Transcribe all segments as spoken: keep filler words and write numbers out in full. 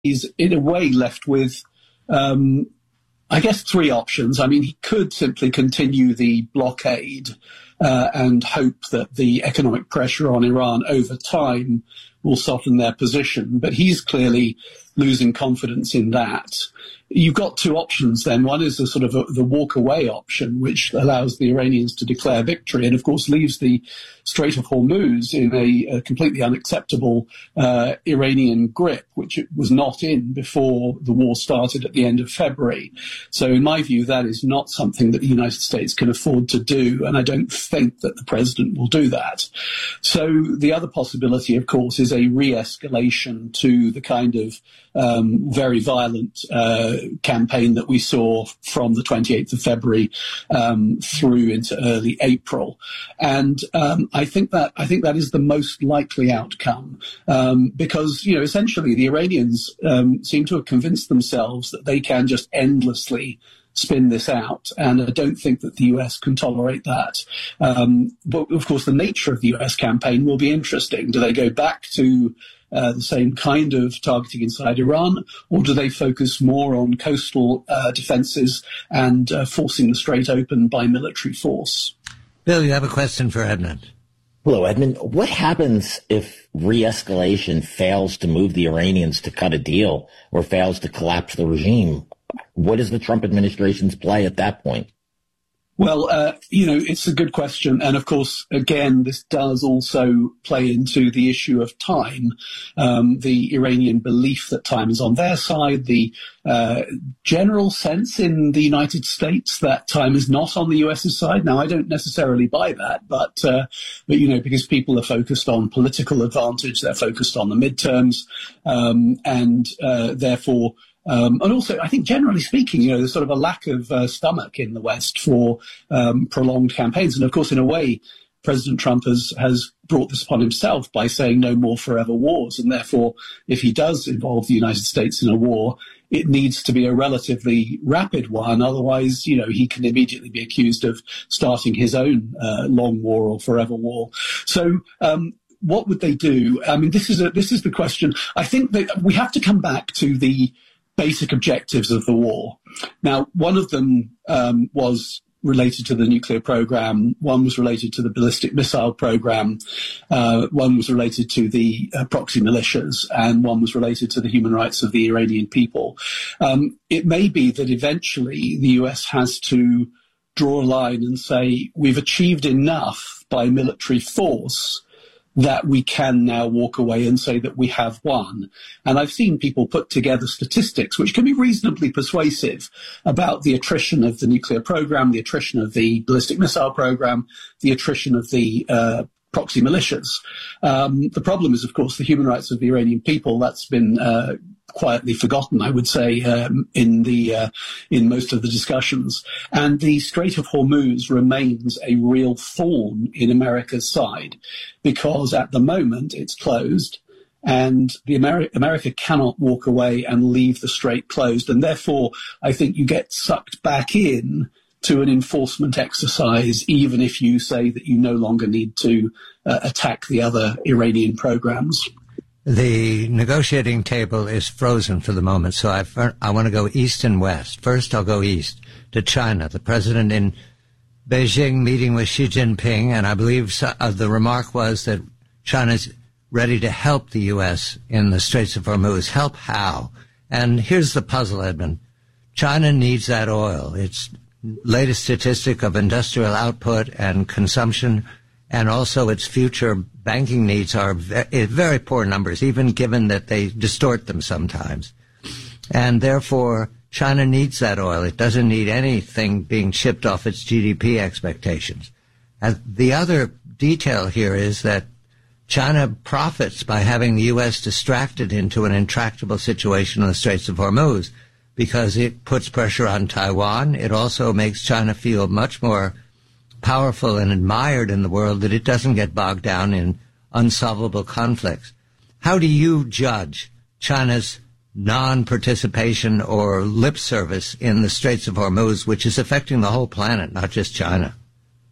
he's in a way left with, um, I guess, three options. I mean, he could simply continue the blockade uh, and hope that the economic pressure on Iran over time will soften their position, but he's clearly losing confidence in that. You've got two options then. One is the sort of a, the walk away option, which allows the Iranians to declare victory and, of course, leaves the Strait of Hormuz in a, a completely unacceptable uh, Iranian grip, which it was not in before the war started at the end of February. So in my view, that is not something that the United States can afford to do, and I don't think that the president will do that. So the other possibility, of course, is a re-escalation to the kind of um, very violent uh, campaign that we saw from the twenty-eighth of February um, through into early April. And um, I think that I think that is the most likely outcome um, because, you know, essentially the Iranians um, seem to have convinced themselves that they can just endlessly spin this out, and I don't think that the U S can tolerate that. Um, but, of course, the nature of the U S campaign will be interesting. Do they go back to uh, the same kind of targeting inside Iran, or do they focus more on coastal uh, defences and uh, forcing the strait open by military force? Bill, you have a question for Edmund. Hello, Edmund. What happens if re-escalation fails to move the Iranians to cut a deal or fails to collapse the regime? What is the Trump administration's play at that point? Well, uh, you know, it's a good question. And of course, again, this does also play into the issue of time. Um, the Iranian belief that time is on their side, the uh, general sense in the United States that time is not on the US's side. Now, I don't necessarily buy that, but, uh, but you know, because people are focused on political advantage, they're focused on the midterms, um, and uh, therefore, Um, and also, I think generally speaking, you know, there's sort of a lack of uh, stomach in the West for um, prolonged campaigns. And of course, in a way, President Trump has, has brought this upon himself by saying no more forever wars. And therefore, if he does involve the United States in a war, it needs to be a relatively rapid one. Otherwise, you know, he can immediately be accused of starting his own uh, long war or forever war. So, um, what would they do? I mean, this is a, this is the question. I think that we have to come back to the basic objectives of the war. Now, one of them um, was related to the nuclear program, one was related to the ballistic missile program, uh, one was related to the uh, proxy militias, and one was related to the human rights of the Iranian people. Um, it may be that eventually the U S has to draw a line and say, we've achieved enough by military force that we can now walk away and say that we have won. And I've seen people put together statistics which can be reasonably persuasive about the attrition of the nuclear program, the attrition of the ballistic missile program, the attrition of the uh, proxy militias. Um, the problem is, of course, the human rights of the Iranian people. That's been uh, quietly forgotten, I would say, um, in the uh, in most of the discussions. And the Strait of Hormuz remains a real thorn in America's side because at the moment it's closed, and the Ameri- America cannot walk away and leave the strait closed. And therefore, I think you get sucked back in to an enforcement exercise, even if you say that you no longer need to uh, attack the other Iranian programs. The negotiating table is frozen for the moment, so I, I want to go east and west. First, I'll go east to China. The president in Beijing meeting with Xi Jinping, and I believe so, uh, the remark was that China's ready to help the U S in the Straits of Hormuz. Help how? And here's the puzzle, Edmund. China needs that oil. Its latest statistic of industrial output and consumption, and also its future banking needs are very, very poor numbers, even given that they distort them sometimes. And therefore, China needs that oil. It doesn't need anything being shipped off its G D P expectations. And the other detail here is that China profits by having the U S distracted into an intractable situation in the Straits of Hormuz because it puts pressure on Taiwan. It also makes China feel much more powerful and admired in the world, that it doesn't get bogged down in unsolvable conflicts. How do you judge China's non-participation or lip service in the Straits of Hormuz, which is affecting the whole planet, not just China?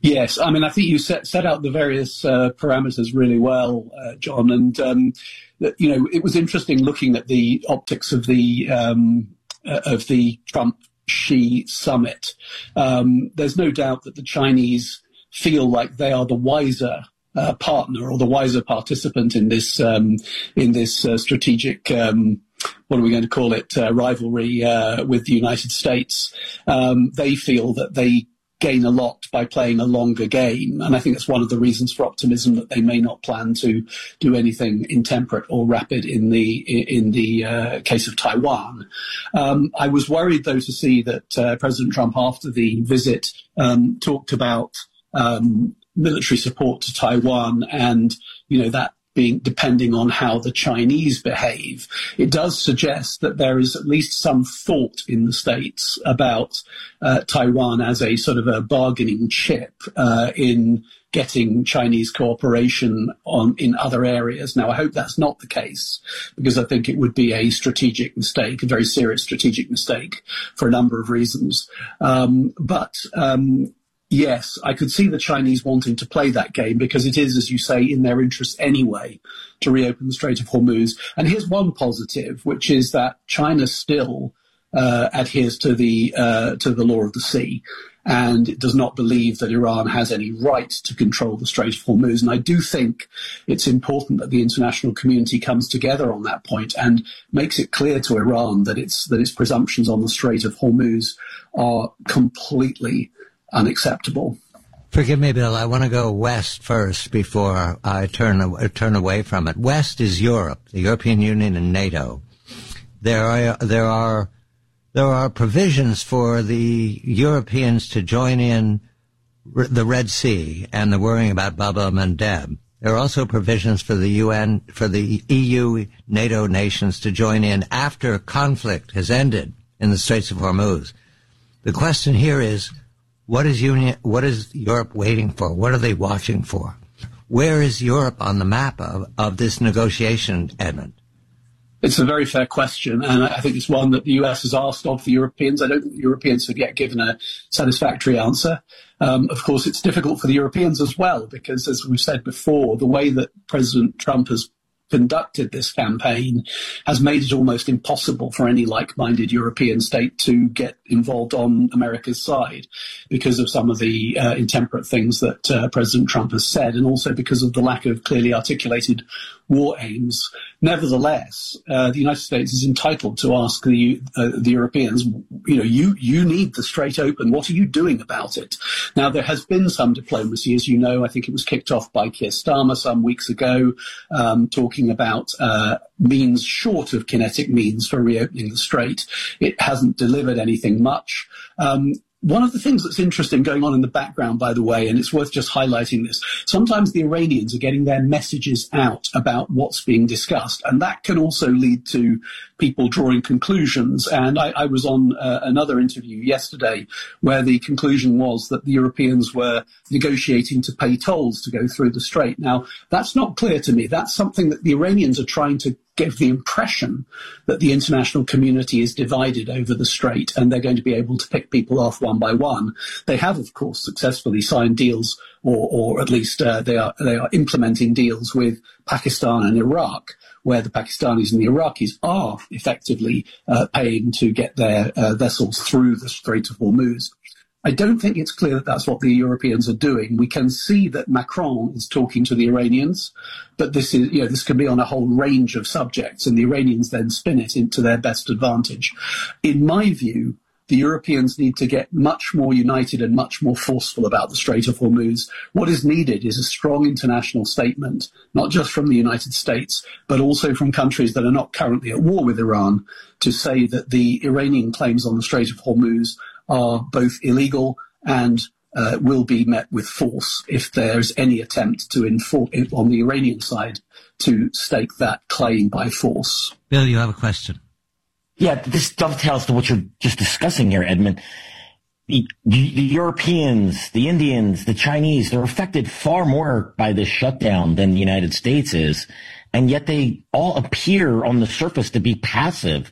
Yes, I mean, I think you set, set out the various uh, parameters really well, uh, John. And, um, you know, it was interesting looking at the optics of the um, uh, of the Trump-Xi summit. Um, there's no doubt that the Chinese feel like they are the wiser uh, partner or the wiser participant in this um, in this uh, strategic. Um, what are we going to call it? Uh, rivalry uh, with the United States. Um, they feel that they gain a lot by playing a longer game. And I think that's one of the reasons for optimism that they may not plan to do anything intemperate or rapid in the in the uh, case of Taiwan. Um, I was worried, though, to see that uh, President Trump, after the visit, um, talked about um, military support to Taiwan and, you know, that being depending on how the Chinese behave. It does suggest that there is at least some thought in the States about uh, Taiwan as a sort of a bargaining chip uh, in getting Chinese cooperation on in other areas. Now, I hope that's not the case, because I think it would be a strategic mistake, a very serious strategic mistake for a number of reasons. Um, but um, Yes, I could see the Chinese wanting to play that game because it is, as you say, in their interest anyway to reopen the Strait of Hormuz. And here's one positive, which is that China still uh, adheres to the uh, to the law of the sea, and it does not believe that Iran has any right to control the Strait of Hormuz. And I do think it's important that the international community comes together on that point and makes it clear to Iran that its that its presumptions on the Strait of Hormuz are completely unacceptable. Forgive me, Bill. I want to go west first before I turn turn away from it. West is Europe, the European Union and NATO. There are there are there are provisions for the Europeans to join in the Red Sea and the worrying about Bab el-Mandeb. There are also provisions for the U N, for the E U, NATO nations to join in after conflict has ended in the Straits of Hormuz. The question here is, What is Union, what is Europe waiting for? What are they watching for? Where is Europe on the map of, of this negotiation, Edmund? It's a very fair question, and I think it's one that the U S has asked of the Europeans. I don't think the Europeans have yet given a satisfactory answer. Um, of course, it's difficult for the Europeans as well, because, as we've said before, the way that President Trump has conducted this campaign has made it almost impossible for any like-minded European state to get involved on America's side because of some of the uh, intemperate things that uh, President Trump has said, and also because of the lack of clearly articulated war aims. Nevertheless, uh, the United States is entitled to ask the uh, the Europeans, you know, you you need the Strait open. What are you doing about it? Now, there has been some diplomacy, as you know. I think it was kicked off by Keir Starmer some weeks ago, um, talking about uh, means short of kinetic means for reopening the Strait. It hasn't delivered anything much. Um, One of the things that's interesting going on in the background, by the way, and it's worth just highlighting this, sometimes the Iranians are getting their messages out about what's being discussed, and that can also lead to people drawing conclusions. And I, I was on uh, another interview yesterday where the conclusion was that the Europeans were negotiating to pay tolls to go through the Strait. Now, that's not clear to me. That's something that the Iranians are trying to give the impression that the international community is divided over the Strait and they're going to be able to pick people off one by one. They have, of course, successfully signed deals, or, or at least uh, they are they are implementing deals with Pakistan and Iraq, where the Pakistanis and the Iraqis are effectively uh, paying to get their uh, vessels through the Strait of Hormuz. I don't think it's clear that that's what the Europeans are doing. We can see that Macron is talking to the Iranians, but this is, you know, this can be on a whole range of subjects, and the Iranians then spin it into their best advantage. In my view, the Europeans need to get much more united and much more forceful about the Strait of Hormuz. What is needed is a strong international statement, not just from the United States, but also from countries that are not currently at war with Iran, to say that the Iranian claims on the Strait of Hormuz are both illegal and uh, will be met with force if there's any attempt to enforce on the Iranian side to stake that claim by force. Bill, you have a question. Yeah, this dovetails to what you're just discussing here, Edmund. The, the Europeans, the Indians, the Chinese, they're affected far more by this shutdown than the United States is, and yet they all appear on the surface to be passive.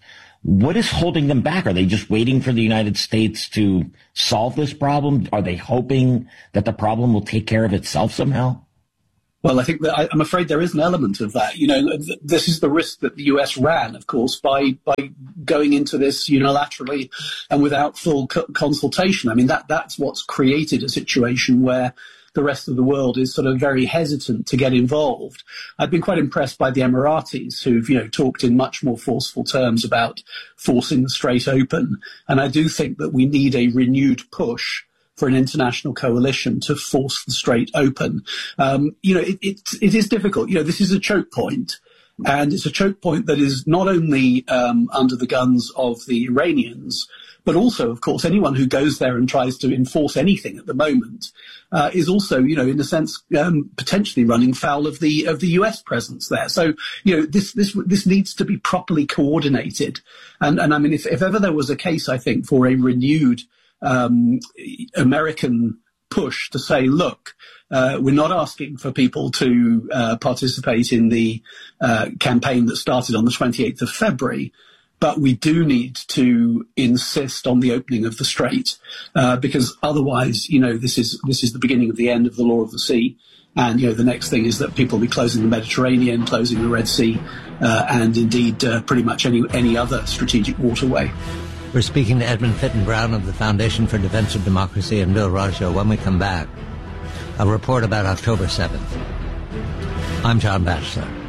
What is holding them back? Are they just waiting for the United States to solve this problem? Are they hoping that the problem will take care of itself somehow? Well, I think that I, I'm afraid there is an element of that. You know, th- this is the risk that the U S ran, of course, by by going into this unilaterally and without full co- consultation. I mean, that that's what's created a situation where the rest of the world is sort of very hesitant to get involved. I've been quite impressed by the Emiratis, who've, you know, talked in much more forceful terms about forcing the Strait open. And I do think that we need a renewed push for an international coalition to force the Strait open. Um, you know, it, it, it is difficult. You know, this is a choke point, and it's a choke point that is not only um, under the guns of the Iranians, but also, of course, anyone who goes there and tries to enforce anything at the moment uh, is also, you know, in a sense, um, potentially running foul of the of the U S presence there. So, you know, this this this needs to be properly coordinated. And and I mean, if, if ever there was a case, I think, for a renewed um, American push to say, look, uh, we're not asking for people to uh, participate in the uh, campaign that started on the twenty-eighth of February. But we do need to insist on the opening of the Strait, uh, because otherwise, you know, this is this is the beginning of the end of the law of the sea. And, you know, the next thing is that people will be closing the Mediterranean, closing the Red Sea, uh, and indeed uh, pretty much any any other strategic waterway. We're speaking to Edmund Fitton Brown of the Foundation for Defense of Democracy and Bill Roggio. When we come back, a report about October seventh. I'm John Batchelor.